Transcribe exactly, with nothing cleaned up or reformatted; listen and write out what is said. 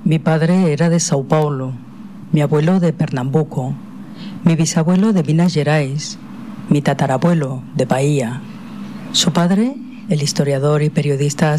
Mi padre era de Sao Paulo, mi abuelo de Pernambuco, mi bisabuelo de Minas Gerais, mi tatarabuelo de Bahía. Su padre, el historiador y periodista